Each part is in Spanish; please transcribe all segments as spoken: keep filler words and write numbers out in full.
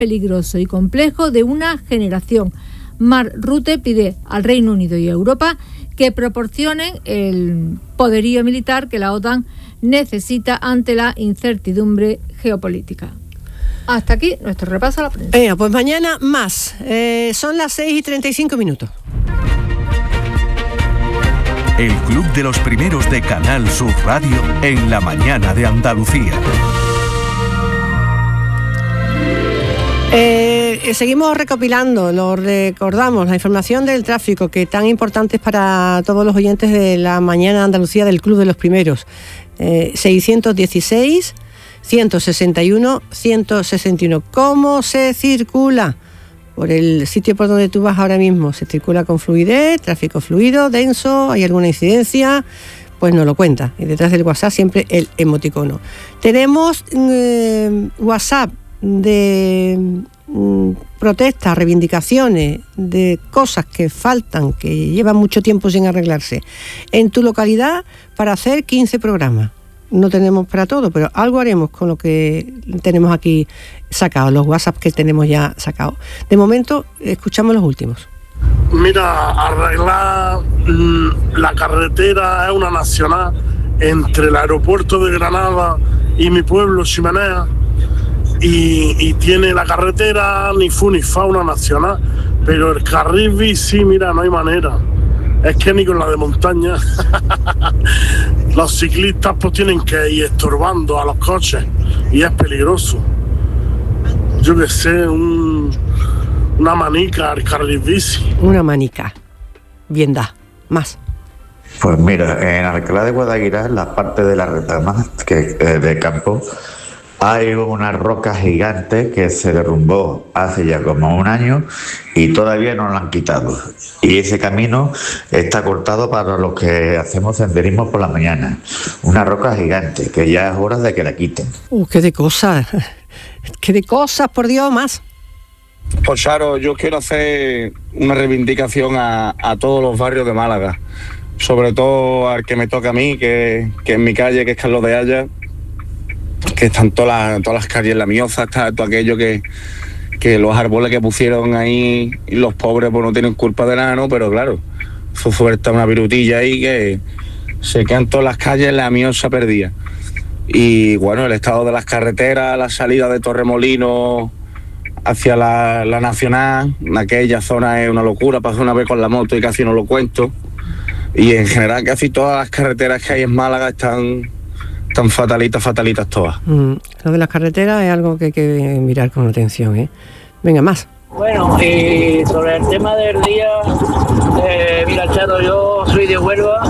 peligroso y complejo de una generación. Mark Rutte pide al Reino Unido y a Europa que proporcionen el poderío militar que la OTAN necesita ante la incertidumbre geopolítica. Hasta aquí nuestro repaso a la prensa. Eh, pues mañana más. Eh, son las seis y treinta y cinco minutos. El Club de los Primeros de Canal Sur Radio en la mañana de Andalucía. Eh, seguimos recopilando, lo recordamos, la información del tráfico, que tan importante es para todos los oyentes de la mañana de Andalucía del Club de los Primeros. Eh, seiscientos dieciséis, ciento sesenta y uno, ciento sesenta y uno. ¿Cómo se circula? Por el sitio por donde tú vas ahora mismo. ¿Se circula con fluidez, tráfico fluido, denso? ¿Hay alguna incidencia? Pues nos lo cuenta. Y detrás del WhatsApp siempre el emoticono. Tenemos eh, WhatsApp de mm, protestas, reivindicaciones, de cosas que faltan, que llevan mucho tiempo sin arreglarse en tu localidad para hacer quince programas. No tenemos para todo, pero algo haremos con lo que tenemos aquí sacado, los WhatsApp que tenemos ya sacados. De momento, escuchamos los últimos. Mira, arreglar la carretera es una nacional entre el aeropuerto de Granada y mi pueblo, Ximenea, y, y tiene la carretera ni fu ni fa, una nacional, pero el carril bici, mira, no hay manera. Es que ni con la de montaña los ciclistas pues tienen que ir estorbando a los coches y es peligroso. Yo que sé, un, una manica al carril bici. Una manica. Bien da. Más. Pues mira, en Alcalá de Guadaira, en la parte de la retama que, eh, de campo, hay una roca gigante que se derrumbó hace ya como un año y todavía no la han quitado. Y ese camino está cortado para los que hacemos senderismo por la mañana. Una roca gigante que ya es hora de que la quiten. Uh, qué de cosas. Qué de cosas, por Dios, más. Pues Charo, yo quiero hacer una reivindicación a, a todos los barrios de Málaga. Sobre todo al que me toca a mí, que, que en mi calle, que es Carlos de Haya, que están todas las, todas las calles, la Mioza, está todo aquello que, que los árboles que pusieron ahí, y los pobres pues no tienen culpa de nada, ¿no? Pero claro, fue fuerte una virutilla ahí que se quedan todas las calles, la Mioza perdida. Y bueno, el estado de las carreteras, la salida de Torremolinos hacia la, la Nacional, en aquella zona es una locura, pasé una vez con la moto y casi no lo cuento. Y en general casi todas las carreteras que hay en Málaga están... Tan fatalitas, fatalitas todas. Mm, lo de las carreteras es algo que hay que mirar con atención, ¿eh? Venga, más. Bueno, y sobre el tema del día, eh, mira, Charo, yo soy de Huelva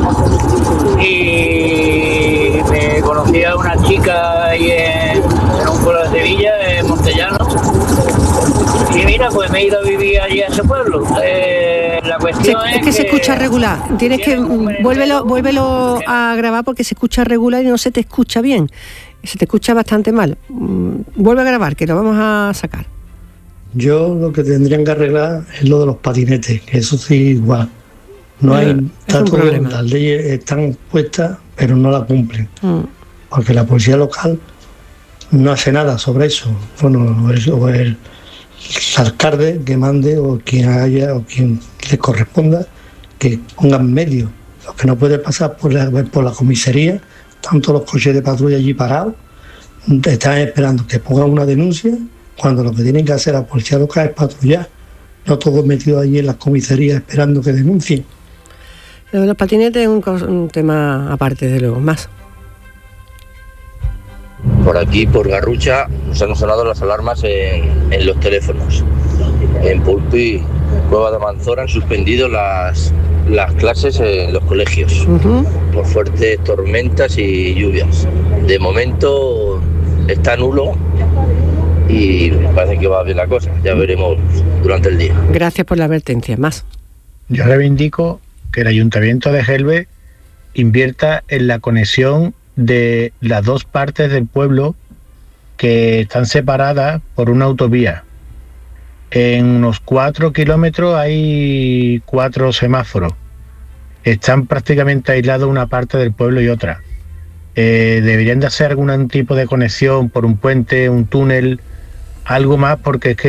y me conocí a una chica ahí en, en un pueblo de Sevilla, en Montellano. Y mira, pues me he ido a vivir allí a ese pueblo. Eh, la cuestión se, es, es que, que se escucha regular. Tienes que vuélvelo, vuélvelo a grabar porque se escucha regular y no se te escucha bien. Se te escucha bastante mal. Vuelve a grabar, que lo vamos a sacar. Yo lo que tendrían que arreglar es lo de los patinetes, que eso sí igual. No hay, está todo, las leyes están puestas, pero no las cumplen. Mm. Porque la policía local no hace nada sobre eso. Bueno, eso es el alcalde que mande o quien haya o quien le corresponda que pongan medios. Lo que no puede pasar por la, por la comisaría, tanto los coches de patrulla allí parados, están esperando que pongan una denuncia cuando lo que tienen que hacer la policía local es patrullar, no todos metidos allí en las comisarías esperando que denuncien. Lo de los patinetes es un, un tema aparte, de luego, más. Por aquí, por Garrucha, nos han sonado las alarmas en, en los teléfonos. En Pulpí, Cueva de Manzora, han suspendido las, las clases en los colegios uh-huh. por fuertes tormentas y lluvias. De momento está nulo y parece que va bien la cosa. Ya veremos durante el día. Gracias por la advertencia. Más. Yo reivindico que el Ayuntamiento de Gelbe invierta en la conexión de las dos partes del pueblo que están separadas por una autovía. En unos cuatro kilómetros hay cuatro semáforos. Están prácticamente aislados una parte del pueblo y otra. Eh, deberían de hacer algún tipo de conexión por un puente, un túnel, algo más, porque es que